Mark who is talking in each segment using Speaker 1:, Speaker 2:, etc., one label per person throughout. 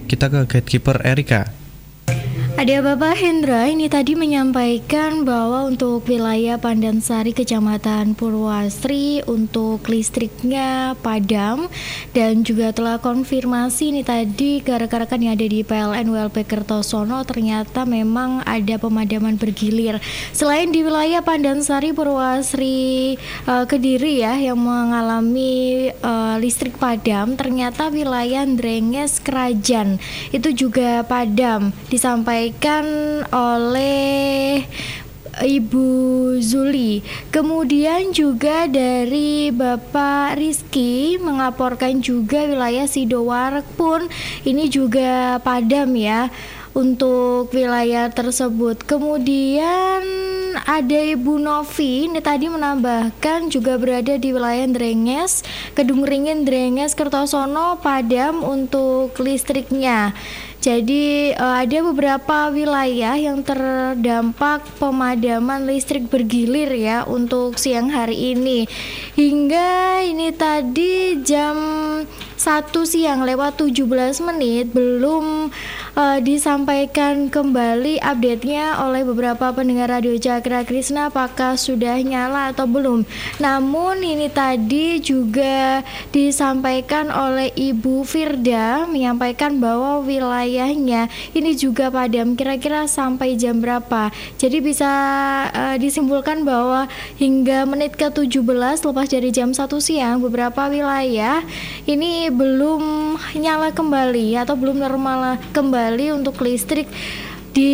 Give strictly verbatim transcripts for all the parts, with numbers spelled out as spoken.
Speaker 1: kita ke gatekeeper Erika.
Speaker 2: Ada Bapak Hendra ini tadi menyampaikan bahwa untuk wilayah Pandansari Kecamatan Purwasri untuk listriknya padam, dan juga telah konfirmasi ini tadi ke rekan-rekan yang ada di P L N U L P Kertosono, ternyata memang ada pemadaman bergilir. Selain di wilayah Pandansari Purwasri uh, Kediri ya yang mengalami uh, listrik padam, ternyata wilayah Drenges Krajan itu juga padam, disampaikan oleh Ibu Zuli. Kemudian juga dari Bapak Rizky mengaporkan juga wilayah Sidoarjo pun ini juga padam ya untuk wilayah tersebut. Kemudian ada Ibu Novi ini tadi menambahkan juga berada di wilayah Drenges, Kedung Ringin, Drenges, Kertosono padam untuk listriknya. Jadi uh, ada beberapa wilayah yang terdampak pemadaman listrik bergilir ya untuk siang hari ini. Hingga ini tadi jam satu siang lewat tujuh belas menit belum uh, disampaikan kembali update-nya oleh beberapa pendengar Radio Cakra Krishna apakah sudah nyala atau belum. Namun ini tadi juga disampaikan oleh Ibu Firda menyampaikan bahwa wilayahnya ini juga padam kira-kira sampai jam berapa. Jadi bisa uh, disimpulkan bahwa hingga menit ke tujuh belas lepas dari jam satu siang beberapa wilayah ini belum nyala kembali atau belum normal kembali untuk listrik di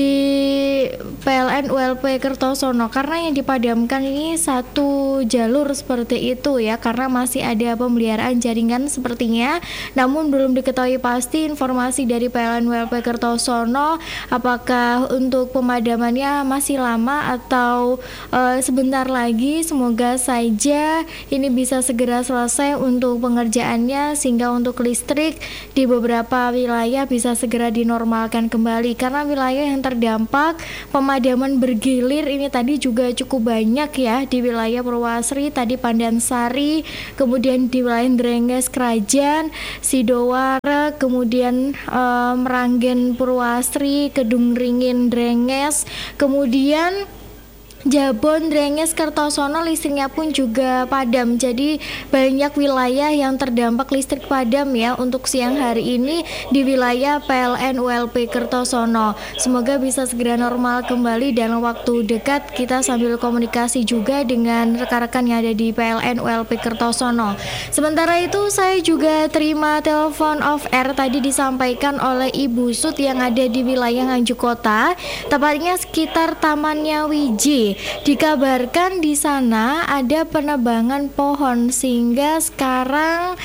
Speaker 2: P L N U L P Kertosono, karena yang dipadamkan ini satu jalur seperti itu ya, karena masih ada pemeliharaan jaringan sepertinya. Namun belum diketahui pasti informasi dari P L N U L P Kertosono apakah untuk pemadamannya masih lama atau uh, sebentar lagi. Semoga saja ini bisa segera selesai untuk pengerjaannya sehingga untuk listrik di beberapa wilayah bisa segera dinormalkan kembali, karena wilayah yang terdampak pemadaman bergilir ini tadi juga cukup banyak ya di wilayah Purwasri, tadi Pandansari, kemudian di wilayah Drenges Krajan, Sidoarjo, kemudian uh, Meranggen Purwasri, Kedung Ringin Drenges, kemudian Jabon, Drenges, Kertosono listriknya pun juga padam. Jadi banyak wilayah yang terdampak listrik padam ya untuk siang hari ini di wilayah P L N U L P Kertosono. Semoga bisa segera normal kembali dalam waktu dekat. Kita sambil komunikasi juga dengan rekan-rekan yang ada di P L N U L P Kertosono. Sementara itu saya juga terima telepon off air tadi disampaikan oleh Ibu Sut yang ada di wilayah Nganjuk Kota, tepatnya sekitar Tamannya Wiji. Dikabarkan di sana ada penebangan pohon sehingga sekarang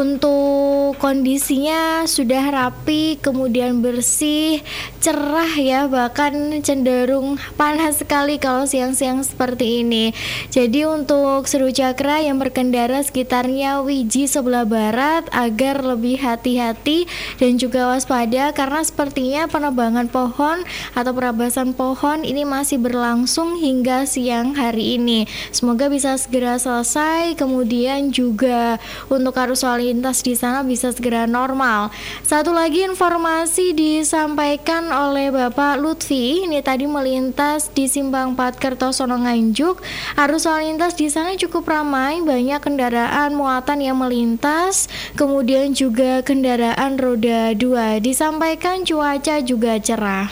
Speaker 2: untuk kondisinya sudah rapi, kemudian bersih, cerah ya, bahkan cenderung panas sekali kalau siang-siang seperti ini. Jadi untuk Seru Cakra yang berkendara sekitarnya Wiji sebelah barat agar lebih hati-hati dan juga waspada, karena sepertinya penebangan pohon atau perabasan pohon ini masih berlangsung hingga hingga siang hari ini. Semoga bisa segera selesai, kemudian juga untuk arus lalu lintas di sana bisa segera normal. Satu lagi informasi disampaikan oleh Bapak Lutfi, ini tadi melintas di Simpang empat Kertosono Nganjuk. Arus lalu lintas di sana cukup ramai, banyak kendaraan muatan yang melintas, kemudian juga kendaraan roda dua. Disampaikan cuaca juga cerah.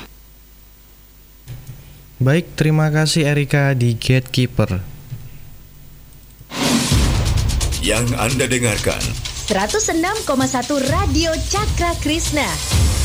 Speaker 1: Baik, terima kasih Erika di Gatekeeper.
Speaker 3: Yang Anda dengarkan
Speaker 4: seratus enam koma satu Radio Cakra Krishna.